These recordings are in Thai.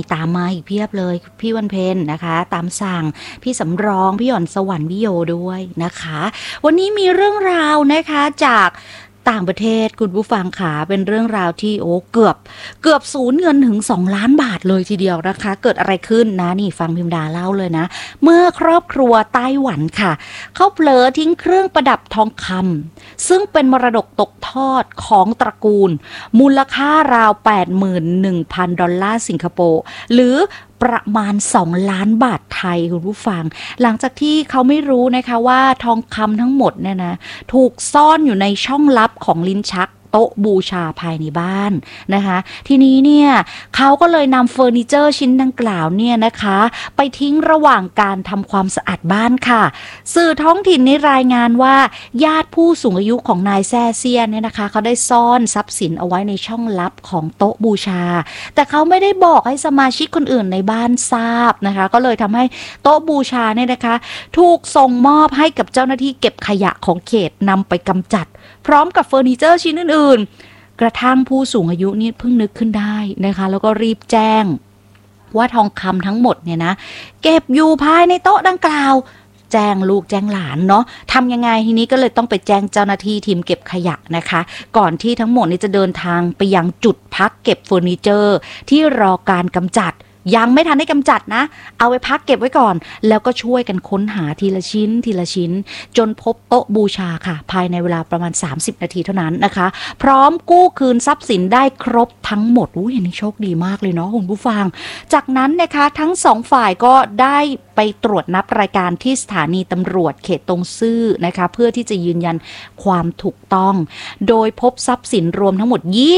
ตามมาอีกเพียบเลยพี่วันเพ็ญนะคะตามสั่งพี่สำรองพี่หย่อนสวรรค์วิโยด้วยนะคะวันนี้มีเรื่องราวนะคะจากต่างประเทศคุณผู้ฟังค่ะเป็นเรื่องราวที่เกือบสูญเงินถึง2 ล้านบาทเลยทีเดียวนะคะเกิดอะไรขึ้นนะนี่ฟังพิมดาเล่าเลยนะเมื่อครอบครัวไต้หวันค่ะเขาเผลอทิ้งเครื่องประดับทองคำซึ่งเป็นมรดกตกทอดของตระกูลมูลค่าราว 81,000 ดอลลาร์สิงคโปร์หรือประมาณ2 ล้านบาทไทยคุณผู้ฟังหลังจากที่เขาไม่รู้นะคะว่าทองคำทั้งหมดเนี่ยนะถูกซ่อนอยู่ในช่องลับของลิ้นชักโต๊ะบูชาภายในบ้านนะคะทีนี้เนี่ยเขาก็เลยนำเฟอร์นิเจอร์ชิ้นดังกล่าวเนี่ยนะคะไปทิ้งระหว่างการทำความสะอาดบ้านค่ะสื่อท้องถิ่นในรายงานว่าญาติผู้สูงอายุของนายแซ่เซียนเนี่ยนะคะเขาได้ซ่อนทรัพย์สินเอาไว้ในช่องลับของโต๊ะบูชาแต่เขาไม่ได้บอกให้สมาชิกคนอื่นในบ้านทราบนะคะก็เลยทำให้โต๊ะบูชาเนี่ยนะคะถูกส่งมอบให้กับเจ้าหน้าที่เก็บขยะของเขตนำไปกำจัดพร้อมกับเฟอร์นิเจอร์ชิ้นอื่นๆกระทั่งผู้สูงอายุนี่เพิ่งนึกขึ้นได้นะคะแล้วก็รีบแจ้งว่าทองคำทั้งหมดเนี่ยนะเก็บอยู่ภายในโต๊ะดังกล่าวแจ้งลูกแจ้งหลานเนาะทำยังไงทีนี้ก็เลยต้องไปแจ้งเจ้าหน้าที่ทีมเก็บขยะนะคะก่อนที่ทั้งหมดนี้จะเดินทางไปยังจุดพักเก็บเฟอร์นิเจอร์ที่รอการกำจัดยังไม่ทันได้กำจัดนะเอาไว้พักเก็บไว้ก่อนแล้วก็ช่วยกันค้นหาทีละชิ้นทีละชิ้นจนพบโต๊ะบูชาค่ะภายในเวลาประมาณ30 นาทีเท่านั้นนะคะพร้อมกู้คืนทรัพย์สินได้ครบทั้งหมดอันนี้โชคดีมากเลยเนาะคุณผู้ฟังจากนั้นนะคะทั้ง2 ฝ่ายก็ได้ไปตรวจนับรายการที่สถานีตำรวจเขตตงซื่อนะคะเพื่อที่จะยืนยันความถูกต้องโดยพบทรัพย์สินรวมทั้งหมด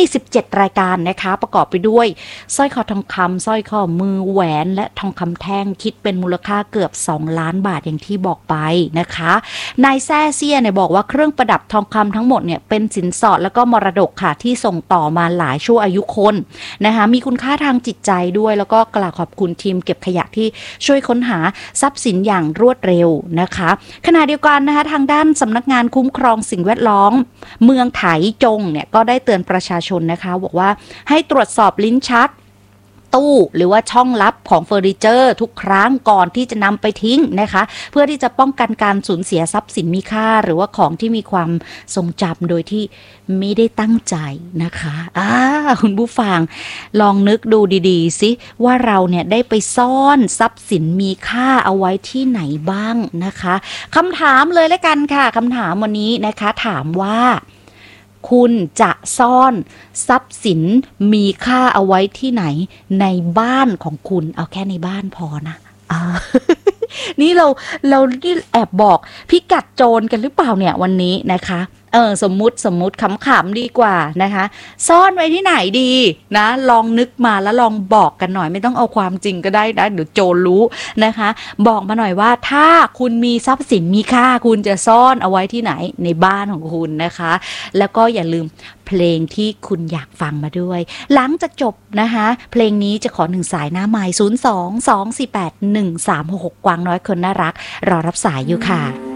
27 รายการนะคะประกอบไปด้วยสร้อยคอทองคำสร้อยคอมือแหวนและทองคำแท่งคิดเป็นมูลค่าเกือบ2 ล้านบาทอย่างที่บอกไปนะคะนายแซ่เซียเนี่ยบอกว่าเครื่องประดับทองคำทั้งหมดเนี่ยเป็นสินสอดแล้วก็มรดกค่ะที่ส่งต่อมาหลายชั่วอายุคนนะคะมีคุณค่าทางจิตใจด้วยแล้วก็กล่าวขอบคุณทีมเก็บขยะที่ช่วยค้นหาทรัพย์สินอย่างรวดเร็วนะคะขณะเดียวกันนะคะทางด้านสำนักงานคุ้มครองสิ่งแวดล้อมเมืองไถจงเนี่ยก็ได้เตือนประชาชนนะคะบอกว่าให้ตรวจสอบลิ้นชักตู้หรือว่าช่องลับของเฟอร์นิเจอร์ทุกครั้งก่อนที่จะนำไปทิ้งนะคะเพื่อที่จะป้องกันการสูญเสียทรัพย์สินมีค่าหรือว่าของที่มีความทรงจำโดยที่ไม่ได้ตั้งใจนะคะคุณผู้ฟังลองนึกดูดีๆสิว่าเราเนี่ยได้ไปซ่อนทรัพย์สินมีค่าเอาไว้ที่ไหนบ้างนะคะคำถามเลยแล้วกันค่ะคำถามวันนี้นะคะถามว่าคุณจะซ่อนทรัพย์สินมีค่าเอาไว้ที่ไหนในบ้านของคุณเอาแค่ในบ้านพอนะนี่เราที่แอบบอกพิกัดโจรกันหรือเปล่าเนี่ยวันนี้นะคะสมมุติขำๆดีกว่านะคะซ่อนไว้ที่ไหนดีนะลองนึกมาแล้วลองบอกกันหน่อยไม่ต้องเอาความจริงก็ได้นะเดี๋ยวโจรรู้นะคะบอกมาหน่อยว่าถ้าคุณมีทรัพย์สินมีค่าคุณจะซ่อนเอาไว้ที่ไหนในบ้านของคุณนะคะแล้วก็อย่าลืมเพลงที่คุณอยากฟังมาด้วยหลังจากจบนะคะเพลงนี้จะขอ1 สายหน้าไมค์02-248-1366กวางน้อยคนน่ารักรอรับสายอยู่ค่ะ